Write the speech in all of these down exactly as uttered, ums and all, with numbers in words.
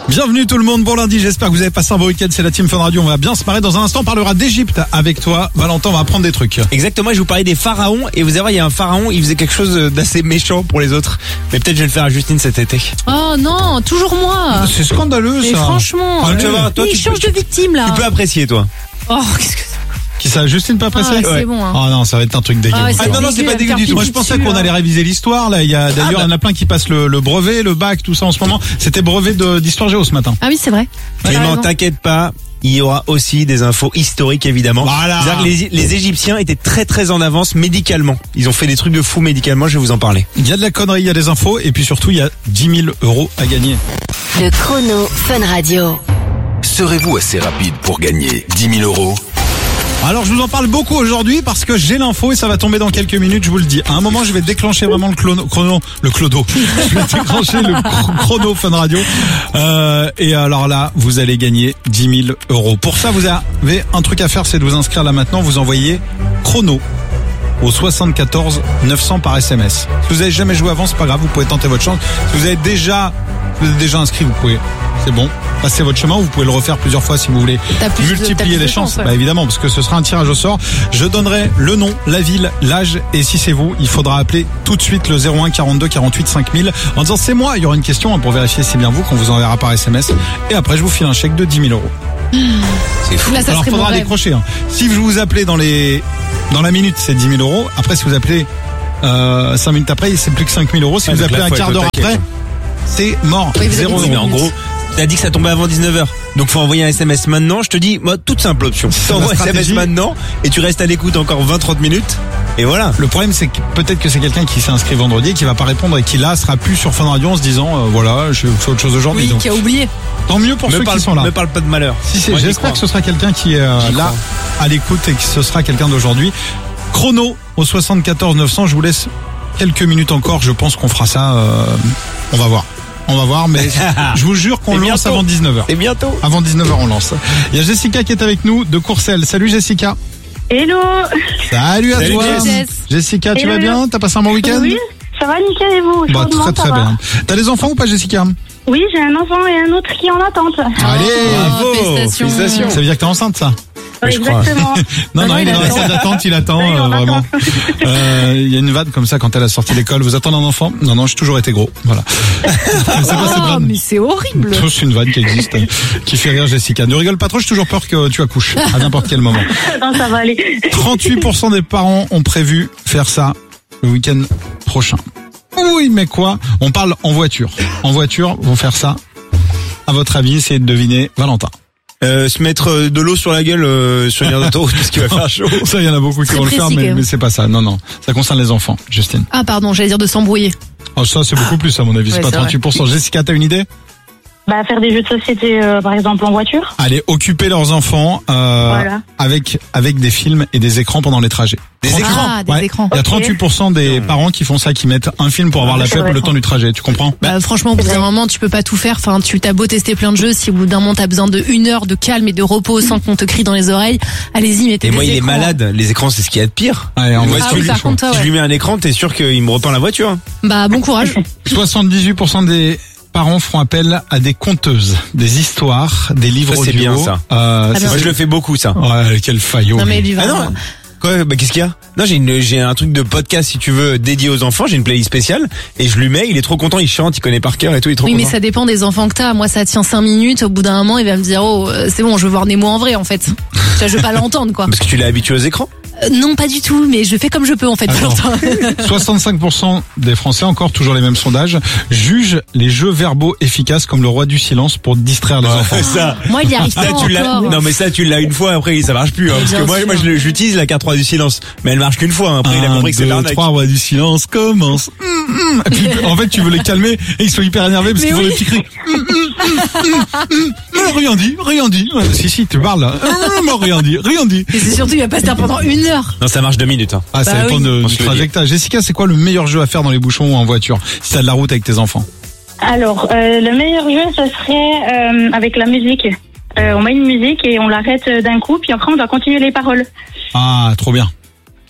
Bienvenue tout le monde, bon lundi, j'espère que vous avez passé un bon week-end, c'est la Team Fun Radio, on va bien se marrer. Dans un instant, on parlera d'Égypte avec toi, Valentin, on va apprendre des trucs. Exactement, je vous parlais des pharaons, et vous allez voir, il y a un pharaon, il faisait quelque chose d'assez méchant pour les autres, mais peut-être je vais le faire à Justine cet été. Oh non, toujours moi. C'est scandaleux Mais ça. franchement, Ah, euh, tu vas voir, toi, il tu change peux- de victime là. Tu peux apprécier, toi. Oh, qu'est-ce que c'est. Qui ça, Justine pas pressée? Ah, c'est bon, hein. Oh non, ça va être un truc dégueu. Ah ouais, Ah non, non, c'est pas dégueu du tout. Moi je pensais qu'on allait réviser l'histoire, là il y a d'ailleurs bah. il y en a plein qui passent le, le brevet, le bac, tout ça en ce moment. C'était brevet de- d'histoire géo ce matin. Ah oui, c'est vrai. Mais T'as non, raison. t'inquiète pas, il y aura aussi des infos historiques évidemment. Voilà. C'est-à-dire que les, les Égyptiens étaient très très en avance médicalement. Ils ont fait des trucs de fou médicalement, je vais vous en parler. Il y a de la connerie, il y a des infos et puis surtout il y a dix mille euros à gagner. Le chrono Fun Radio. Serez-vous assez rapide pour gagner dix mille euros? Alors je vous en parle beaucoup aujourd'hui parce que j'ai l'info et ça va tomber dans quelques minutes, je vous le dis. À un moment je vais déclencher vraiment le chrono, chrono le clodo. Je vais déclencher le chro- chrono Fun Radio. Euh, et alors là, vous allez gagner dix mille euros. Pour ça, vous avez un truc à faire, c'est de vous inscrire là maintenant. Vous envoyez chrono au soixante-quatorze neuf cents par S M S. Si vous avez jamais joué avant, c'est pas grave, vous pouvez tenter votre chance. Si vous avez déjà, si vous êtes déjà inscrit, vous pouvez, c'est bon, passez votre chemin. Vous pouvez le refaire plusieurs fois si vous voulez T'as plus de- t'as multiplier plus de les chances. chances, ouais. Bah évidemment, parce que ce sera un tirage au sort. Je donnerai le nom, la ville, l'âge, et si c'est vous, il faudra appeler tout de suite le zéro un quarante-deux quarante-huit cinq mille en disant c'est moi. Il y aura une question hein, pour vérifier si c'est bien vous qu'on vous enverra par S M S. Et après, je vous file un chèque de dix mille euros. C'est fou. Là, ça Alors, serait mon faudra rêve. décrocher. Hein. Si vous vous appelez dans les dans la minute, c'est dix mille euros. Après, si vous appelez euh, cinq minutes après, c'est plus que cinq mille euros. Si Ouais, vous donc appelez là, un faut quart être au d'heure taquet, après, quoi. c'est mort. Oui, vous avez Zéro dit euros. Mais en gros, t'as dit que ça tombait avant dix-neuf heures. Donc faut envoyer un S M S maintenant. Je te dis, moi, toute simple option. C'est T'envoies un la S M S stratégie. maintenant et tu restes à l'écoute encore vingt trente minutes. Et voilà. Le problème, c'est que peut-être que c'est quelqu'un qui s'est inscrit vendredi et qui va pas répondre et qui là sera plus sur Fun Radio en se disant euh, voilà, je fais autre chose aujourd'hui. Oui, Donc, qui a oublié. tant mieux pour Me ceux parle, qui sont là. me parle pas de malheur. Si c'est, Moi, j'y j'espère crois. que ce sera quelqu'un qui est euh, J'y là crois. à l'écoute et que ce sera quelqu'un d'aujourd'hui. Chrono au soixante-quatorze neuf cents. Je vous laisse quelques minutes encore. Je pense qu'on fera ça. euh, on va voir. On va voir, mais je vous jure qu'on C'est lance bientôt. avant dix-neuf heures. Et bientôt. Avant dix-neuf heures, on lance. Il y a Jessica qui est avec nous de Courcelles. Salut Jessica. Hello. Salut à Salut, toi. Jess. Jessica, tu Hello, vas hello. bien? T'as passé un bon week-end? Oui, ça va nickel et vous? Bah, Chaudement, très ça très va. bien. T'as des enfants ou pas Jessica? Oui, j'ai un enfant et un autre qui est en attente. Allez. Bravo. félicitations. Félicitations. Ça veut dire que t'es enceinte ça? Oui, je crois. Exactement. Non, non, non, il est il dans la attend. salle d'attente, il attend, Oui, euh, on vraiment. attend. Euh, Il y a une vanne comme ça quand elle a sorti l'école. Vous attendez un enfant? Non, non, j'ai toujours été gros. Voilà. C'est pas cette Oh, vanne. mais c'est horrible. C'est une vanne qui existe, euh, qui fait rire Jessica. Ne rigole pas trop, j'ai toujours peur que tu accouches à n'importe quel moment. Non, ça va aller. trente-huit pour cent des parents ont prévu faire ça le week-end prochain. Oui, mais quoi? On parle en voiture. En voiture, vont faire ça. À votre avis, essayez de deviner, Valentin. Euh, se mettre euh, de l'eau sur la gueule euh, sur une aire d'autoroute parce qu'il va faire chaud. Ça, il y en a beaucoup qui Très vont le faire, précis, mais, quand même. mais c'est pas ça. Non, non. Ça concerne les enfants, Justine. Ah pardon, j'allais dire de s'embrouiller. Oh, ça, c'est beaucoup plus, à mon avis. C'est Ouais, pas c'est vrai. trente-huit pour cent. Jessica, t'as une idée? Bah, faire des jeux de société, euh, par exemple, en voiture. Allez, occuper leurs enfants euh, Voilà. avec avec des films et des écrans pendant les trajets. Des trente- écrans Ah, des Ouais. écrans. Il y a Ok. trente-huit pour cent des parents qui font ça, qui mettent un film pour avoir la c'est paix vrai. le temps du trajet. Tu comprends? Bah, franchement, au bout d'un moment, tu peux pas tout faire. Enfin, tu t'as beau tester plein de jeux, si au bout d'un moment t'as besoin de une heure de calme et de repos sans qu'on te crie dans les oreilles, allez-y, mettez Et des moi, il est écrans. malade. Les écrans, c'est ce qu'il y a de pire. Ouais, en Moi, vrai, si Ah tu oui, lui- par contre, toi, si je ouais. lui mets un écran, t'es sûr qu'il me repeint la voiture. Bah, bon courage. soixante-dix-huit pour cent des parents feront appel à des conteuses, des histoires, des livres Ça, c'est audio. bien, ça. Euh, Ah, c'est- bien. Moi, je le fais beaucoup, ça. Ouais, quel faillot. Non mais lui va. Ah non. Quoi, bah, qu'est-ce qu'il y a? Non, j'ai une, j'ai un truc de podcast, si tu veux, dédié aux enfants. J'ai une playlist spéciale et je lui mets. Il est trop content, il chante, il connaît par cœur et tout. Il est trop Oui, mais content. ça dépend des enfants que t'as. Moi, ça tient cinq minutes. Au bout d'un moment, il va me dire, oh, euh, c'est bon, je veux voir Nemo en vrai, en fait. Tu vois, je veux pas l'entendre, quoi. Parce que tu l'as habitué aux écrans. Euh, non, pas du tout, mais je fais comme je peux, en fait, Attends. Valentin. soixante-cinq pour cent des Français, encore toujours les mêmes sondages, jugent les jeux verbaux efficaces comme le roi du silence pour distraire les enfants. ça. Moi, il y arrive pas Ça, tu l'as. encore. Non, mais ça, tu l'as une fois. Après, ça marche plus. Hein, Mais parce que bien moi, sûr. moi, je le- j'utilise la carte roi du silence, mais elle marche qu'une fois. hein. Après, il a Un, compris que c'est deux, l'arnaque. trois, roi du silence, commence. Hum, hum. Et puis, en fait, tu veux les calmer et ils sont hyper énervés parce Mais qu'ils font oui. des petits cris. Hum, hum, hum, hum, hum. Rien dit, rien dit. Ouais, Si, si, tu parles là. Hum, Rien dit, rien dit. Et c'est surtout, il va pas se faire pendant une heure. Non, ça marche deux minutes. Hein. Ah, ça Bah dépend oui. de- On du se le dit. trajectoire. Jessica, c'est quoi le meilleur jeu à faire dans les bouchons ou en voiture si t'as de la route avec tes enfants? Alors, euh, le meilleur jeu, ce serait euh, avec la musique. Euh, on met une musique et on l'arrête d'un coup, puis après, on doit continuer les paroles. Ah, trop bien.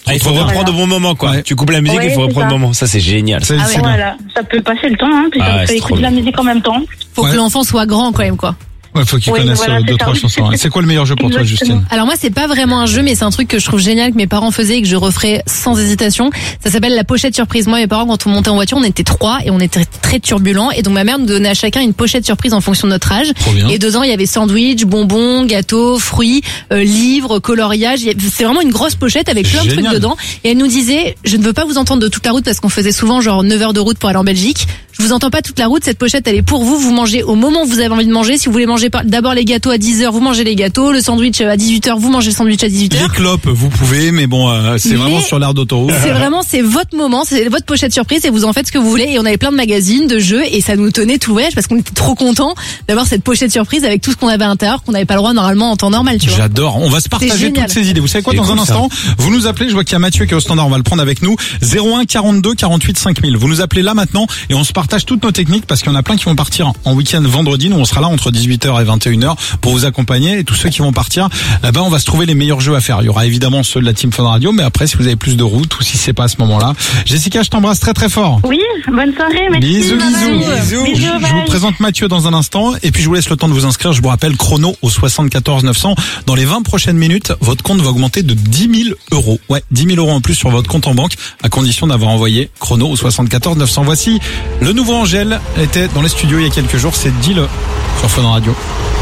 Ah, il faut Trop reprendre bien. au bon moment, quoi. Ouais. Tu coupes la musique, Ouais, il faut c'est reprendre ça. au moment. Ça, c'est génial. C'est, Ah c'est ouais. bien. Voilà, ça peut passer le temps, hein, puis Ah, ça c'est peut trop écouter de la bien. musique en même temps. Faut Ouais. que l'enfant soit grand quand même, quoi. Ouais, faut qu'il Oui, connaisse voilà, euh, deux, c'est trois ça. chansons. C'est quoi le meilleur jeu pour toi, Exactement. Justine? Alors moi, c'est pas vraiment un jeu, mais c'est un truc que je trouve génial que mes parents faisaient et que je referais sans hésitation. Ça s'appelle la pochette surprise. Moi, mes parents, quand on montait en voiture, on était trois et on était très turbulents. Et donc ma mère nous donnait à chacun une pochette surprise en fonction de notre âge. Trop bien. Et dedans, il y avait sandwich, bonbons, gâteaux, fruits, euh, livres, coloriage. Il y a- C'est vraiment une grosse pochette avec plein de Génial. trucs dedans. Et elle nous disait, je ne veux pas vous entendre de toute la route parce qu'on faisait souvent genre neuf heures de route pour aller en Belgique. Je vous entends pas toute la route. Cette pochette, elle est pour vous. Vous mangez au moment où vous avez envie de manger. Si vous voulez manger par- d'abord les gâteaux à dix heures, vous mangez les gâteaux. Le sandwich à dix-huit heures, vous mangez le sandwich à dix-huit Les heures. clopes, vous pouvez, mais bon, euh, c'est Mais- vraiment sur l'air d'autoroute. C'est vraiment, c'est votre moment, c'est votre pochette surprise et vous en faites ce que vous voulez. Et on avait plein de magazines, de jeux et ça nous tenait tout le voyage parce qu'on était trop contents d'avoir cette pochette surprise avec tout ce qu'on avait à l'intérieur qu'on n'avait pas le droit normalement en temps normal, tu vois. J'adore. On va se partager génial. toutes ces idées. Vous savez quoi, C'est dans cool, un ça. instant, vous nous appelez, je vois qu'il y a Mathieu qui est au standard, on va le prendre avec nous. zéro un quarante-deux quarante-huit cinq mille. Vous nous appelez là maintenant et on se partage toutes nos techniques parce qu'il y en a plein qui vont partir en week-end vendredi. Nous, on sera là entre dix-huit heures et vingt et une heures pour vous accompagner et tous ceux qui vont partir, eh ben, on va se trouver les meilleurs jeux à faire. Il y aura évidemment ceux de la Team Fun Radio, mais après, si vous avez plus de route ou si c'est pas à ce moment-là. Jessica, je t'embrasse très très fort. Oui, bonne soirée, merci. Bisous, bye bisous. bye. Bisous. Je, Bisous, je vous bye. présente Mathieu dans un instant et puis je vous laisse le temps de vous inscrire. Je vous rappelle, chrono au soixante-quatorze neuf cents. Dans les vingt prochaines minutes, votre compte va augmenter de dix mille euros. Ouais, dix mille euros en plus sur votre compte en banque à condition d'avoir envoyé chrono au soixante-quatorze neuf cents. Voici le nouveau Angèle, était dans les studios il y a quelques jours. C'est Dis-le sur Fun Radio.